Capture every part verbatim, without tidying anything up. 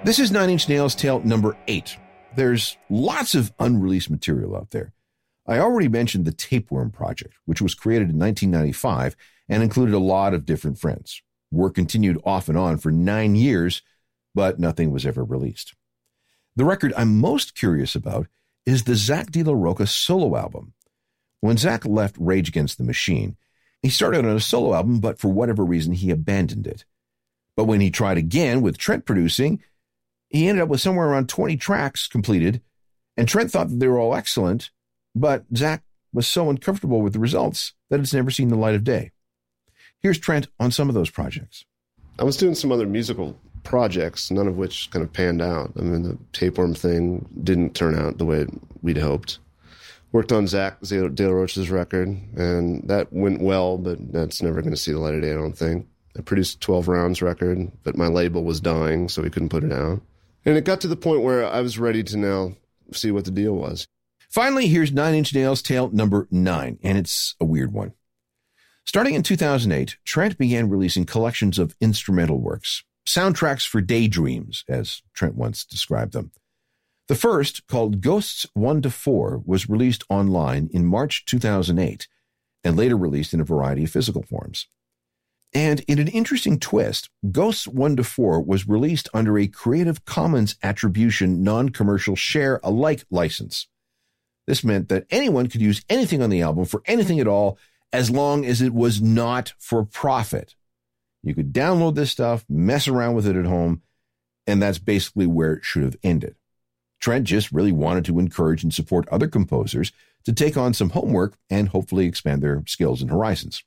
This is Nine Inch Nails tale number eight. There's lots of unreleased material out there. I already mentioned the Tapeworm Project, which was created in nineteen ninety-five and included a lot of different friends. Work continued off and on for nine years, but nothing was ever released. The record I'm most curious about is the Zack de la Rocha solo album. When Zack left Rage Against the Machine, he started on a solo album, but for whatever reason, he abandoned it. But when he tried again with Trent producing, he ended up with somewhere around twenty tracks completed, and Trent thought that they were all excellent, but Zack was so uncomfortable with the results that it's never seen the light of day. Here's Trent on some of those projects. I was doing some other musical projects, none of which kind of panned out. I mean, the Tapeworm thing didn't turn out the way we'd hoped. Worked on Zack de la Rocha's record, and that went well, but that's never going to see the light of day, I don't think. I produced twelve Rounds record, but my label was dying, so we couldn't put it out. And it got to the point where I was ready to now see what the deal was. Finally, here's Nine Inch Nails tale number nine, and it's a weird one. Starting in two thousand eight, Trent began releasing collections of instrumental works, soundtracks for daydreams, as Trent once described them. The first, called Ghosts one to four, was released online in March two thousand eight, and later released in a variety of physical forms. And in an interesting twist, Ghosts one to four was released under a Creative Commons Attribution Non-Commercial Share Alike license. This meant that anyone could use anything on the album for anything at all, as long as it was not for profit. You could download this stuff, mess around with it at home, and that's basically where it should have ended. Trent just really wanted to encourage and support other composers to take on some homework and hopefully expand their skills and horizons.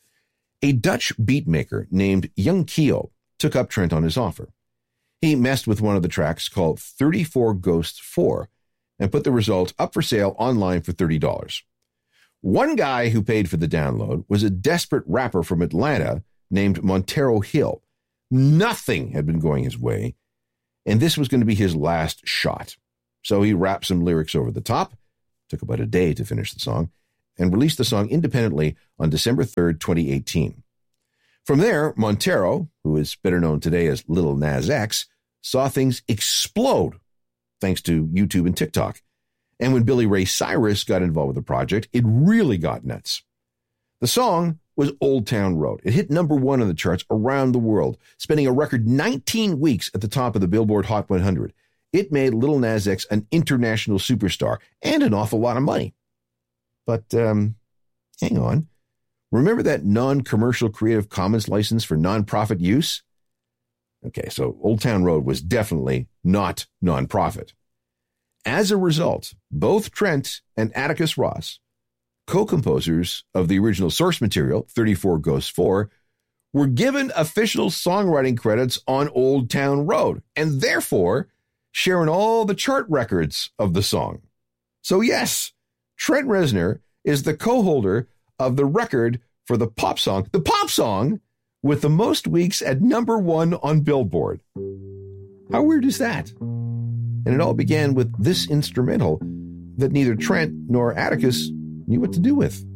A Dutch beatmaker named Young Keo took up Trent on his offer. He messed with one of the tracks called thirty-four Ghosts four and put the result up for sale online for thirty dollars. One guy who paid for the download was a desperate rapper from Atlanta named Montero Hill. Nothing had been going his way, and this was going to be his last shot. So he rapped some lyrics over the top, took about a day to finish the song, and released the song independently on December third, twenty eighteen. From there, Montero, who is better known today as Lil Nas X, saw things explode thanks to YouTube and TikTok. And when Billy Ray Cyrus got involved with the project, it really got nuts. The song was Old Town Road. It hit number one on the charts around the world, spending a record nineteen weeks at the top of the Billboard Hot one hundred. It made Lil Nas X an international superstar and an awful lot of money. But um, hang on. Remember that non-commercial Creative Commons license for non-profit use? Okay, so Old Town Road was definitely not non-profit. As a result, both Trent and Atticus Ross, co-composers of the original source material, thirty-four Ghosts four, were given official songwriting credits on Old Town Road, and therefore sharing all the chart records of the song. So yes, Trent Reznor is the co-holder of the record for the pop song, the pop song with the most weeks at number one on Billboard. How weird is that? And it all began with this instrumental that neither Trent nor Atticus knew what to do with.